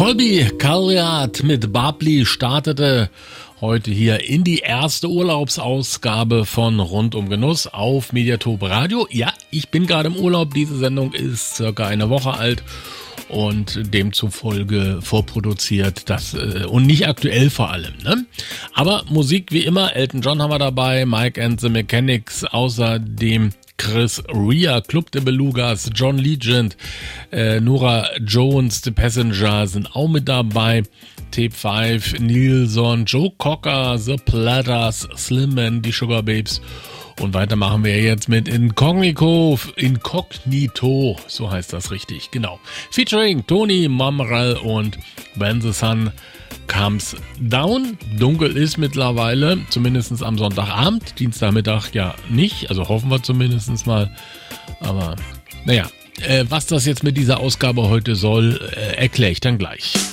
Colby Calliard mit Barbly startete heute hier in die erste Urlaubsausgabe von Rund um Genuss auf Mediathop Radio. Ja, ich bin gerade im Urlaub. Diese Sendung ist circa eine Woche alt und demzufolge vorproduziert, und nicht aktuell vor allem, ne? Aber Musik wie immer, Elton John haben wir dabei, Mike and the Mechanics, außerdem Chris Rea, Club de Belugas, John Legend, Nora Jones, The Passenger sind auch mit dabei, Tape 5, Nilsson, Joe Cocker, The Platters, Slim Man, die Sugar Babes. Und weiter machen wir jetzt mit Incognito, so heißt das richtig, genau. Featuring Tony Mamrell und When the Sun Comes Down. Dunkel ist mittlerweile, zumindest am Sonntagabend, Dienstagmittag ja nicht, also hoffen wir zumindest mal. Aber naja, was das jetzt mit dieser Ausgabe heute soll, erkläre ich dann gleich.